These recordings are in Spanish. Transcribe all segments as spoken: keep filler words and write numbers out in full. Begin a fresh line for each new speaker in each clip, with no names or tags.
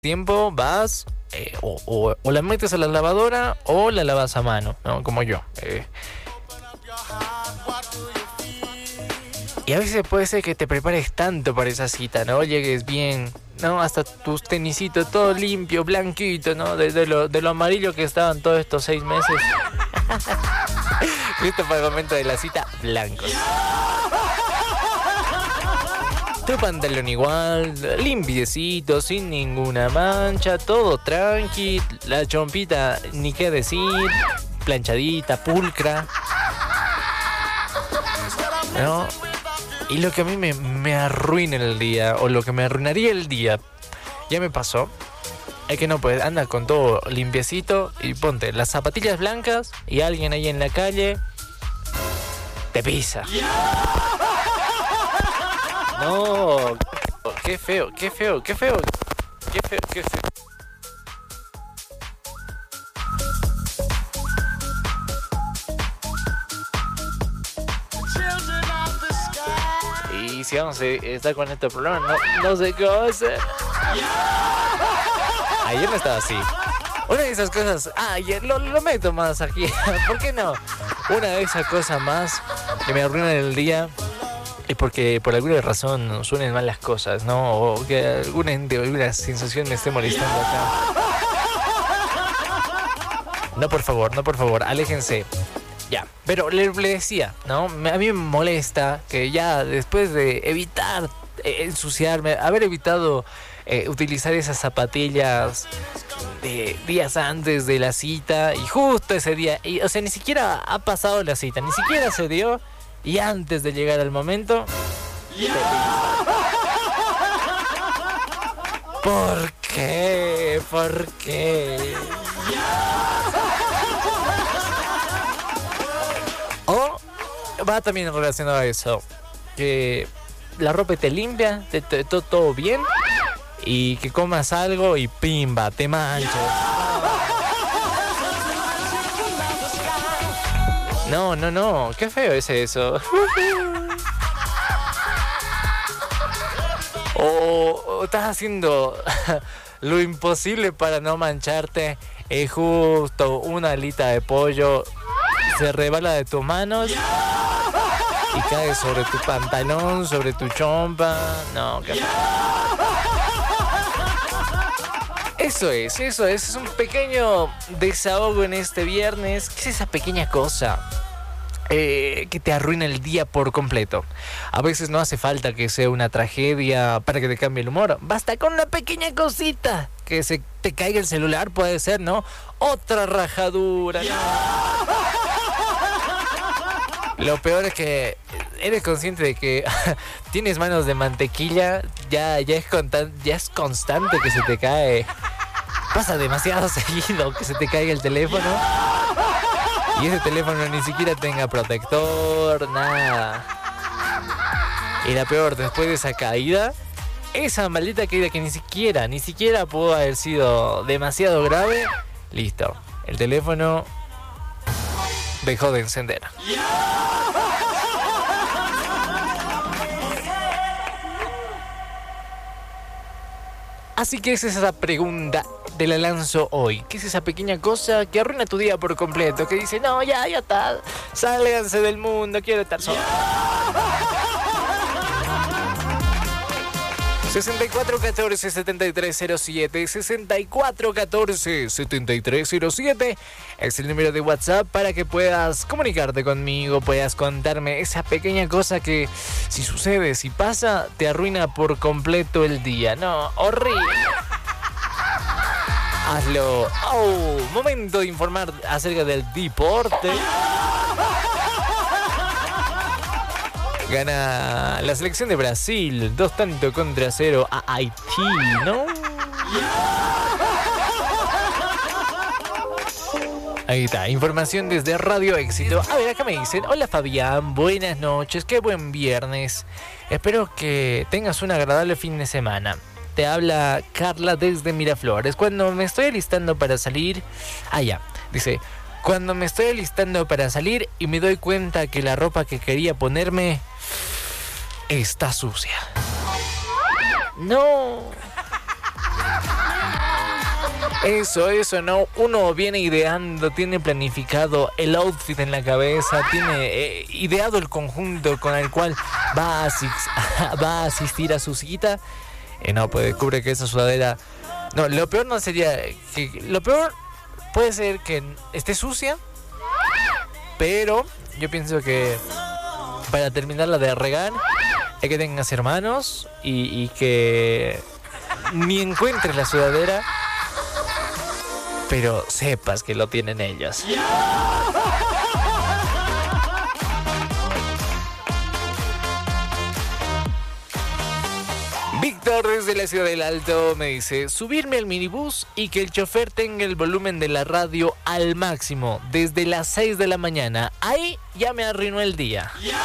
tiempo vas eh, o, o, o la metes a la lavadora o la lavas a mano, ¿no? Como yo. Eh. Y a veces puede ser que te prepares tanto para esa cita, ¿no? Llegues bien, ¿no? Hasta tus tenisitos todo limpio, blanquito, ¿no? De, de, lo, de lo amarillo que estaban todos estos seis meses. Listo para el momento de la cita, blancos. Tu pantalón igual, limpiecito, sin ninguna mancha, todo tranqui, la chompita ni qué decir, planchadita, pulcra, ¿no? Y lo que a mí me, me arruina el día, o lo que me arruinaría el día, ya me pasó, es que no puedes, anda con todo limpiecito y ponte las zapatillas blancas y alguien ahí en la calle te pisa. No, qué feo, qué feo, qué feo, qué feo, qué feo. Y si vamos a estar con este problema, no, no sé qué va a hacer. Ayer no estaba así. Una de esas cosas, ah, ayer lo, lo meto más aquí, ¿por qué no? Una de esas cosas más que me arruinan el día. Y porque por alguna razón nos suenen mal las cosas, ¿no? O que alguna, alguna sensación me esté molestando acá. No, por favor, no, por favor, aléjense. Ya, pero le, le decía, ¿no? A mí me molesta que ya después de evitar eh, ensuciarme, haber evitado eh, utilizar esas zapatillas de días antes de la cita y justo ese día, y, o sea, ni siquiera ha pasado la cita, ni siquiera se dio. Y antes de llegar al momento, ¿por qué? ¿Por qué? O va también relacionado a eso, que la ropa te limpia, te, te, todo, todo bien, y que comas algo y pimba, te manchas. No, no, no, qué feo es eso. o, o estás haciendo lo imposible para no mancharte. Es justo una alita de pollo se rebala de tus manos y cae sobre tu pantalón, sobre tu chompa. No, qué feo. Eso es, eso es, es un pequeño desahogo en este viernes. ¿Qué es esa pequeña cosa eh, que te arruina el día por completo? A veces no hace falta que sea una tragedia para que te cambie el humor. Basta con una pequeña cosita, que se te caiga el celular, puede ser, ¿no? Otra rajadura, ¿no? Lo peor es que eres consciente de que tienes manos de mantequilla, ya, ya, es constan- ya es constante que se te cae. Pasa demasiado seguido que se te caiga el teléfono. Y ese teléfono ni siquiera tenga protector, nada. Y la peor, después de esa caída, esa maldita caída que ni siquiera, ni siquiera pudo haber sido demasiado grave. Listo, el teléfono dejó de encender. Así que esa es esa pregunta, te la lanzo hoy. ¿Qué es esa pequeña cosa que arruina tu día por completo? Que dice, no, ya, ya está, sálganse del mundo, quiero estar solo. sesenta y cuatro catorce setenta y tres cero siete, sesenta y cuatro catorce setenta y tres cero siete es el número de WhatsApp para que puedas comunicarte conmigo, puedas contarme esa pequeña cosa que si sucede, si pasa, te arruina por completo el día. No, horrible. Hazlo. Oh, momento de informar acerca del deporte. Gana la selección de Brasil, dos tantos contra cero a Haití, ¿no? Ahí está, información desde Radio Éxito. A ver, acá me dicen, hola Fabián, buenas noches, qué buen viernes. Espero que tengas un agradable fin de semana. Te habla Carla desde Miraflores. Cuando me estoy alistando para salir... Ah, ya, dice... Cuando me estoy alistando para salir y me doy cuenta que la ropa que quería ponerme está sucia. No. Eso, eso, ¿no? Uno viene ideando, tiene planificado el outfit en la cabeza, tiene eh, ideado el conjunto con el cual va a, asis- va a asistir a su cita. Y no, pues descubre que esa sudadera... No, lo peor no sería... que Lo peor puede ser que esté sucia, pero yo pienso que para terminarla de regar hay que tengas hermanos y, y que ni encuentres la sudadera, pero sepas que lo tienen ellos. Víctor desde la Ciudad del Alto me dice: subirme al minibús y que el chofer tenga el volumen de la radio al máximo desde las seis de la mañana. Ahí ya me arruinó el día.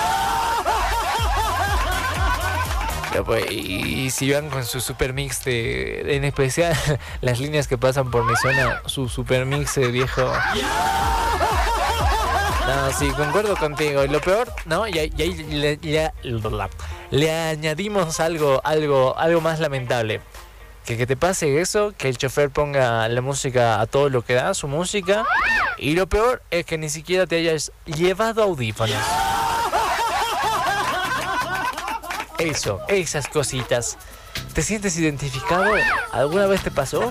Ya pues, y, y si van con su super mix de, en especial las líneas que pasan por mi zona, su super mix de viejo. No, sí, concuerdo contigo. Y lo peor, ¿no? Y ahí le, le, le, le añadimos algo, algo, algo más lamentable. Que, que te pase eso, que el chofer ponga la música a todo lo que da, su música. Y lo peor es que ni siquiera te hayas llevado audífonos. Eso, esas cositas. ¿Te sientes identificado? ¿Alguna vez te pasó?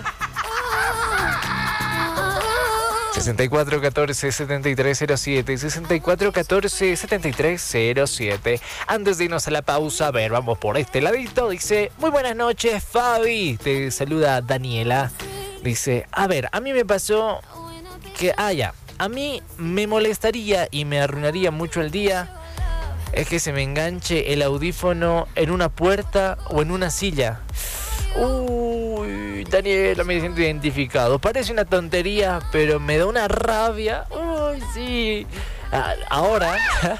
sesenta y cuatro catorce setenta y tres cero siete, sesenta y cuatro catorce setenta y tres cero siete. Antes de irnos a la pausa, a ver, vamos por este ladito. Dice: muy buenas noches, Fabi. Te saluda Daniela. Dice: a ver, a mí me pasó que, ah, ya, a mí me molestaría y me arruinaría mucho el día es que se me enganche el audífono en una puerta o en una silla. Uy, Daniela, me siento identificado. Parece una tontería, pero me da una rabia. Uy, sí. Ahora,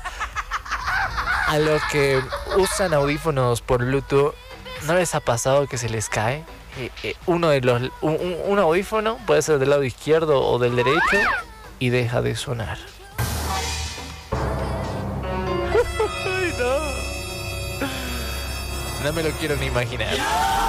a los que usan audífonos por Bluetooth, ¿no les ha pasado que se les cae eh, eh, uno de los un, un audífono? Puede ser del lado izquierdo o del derecho y deja de sonar. Ay, no. No me lo quiero ni imaginar.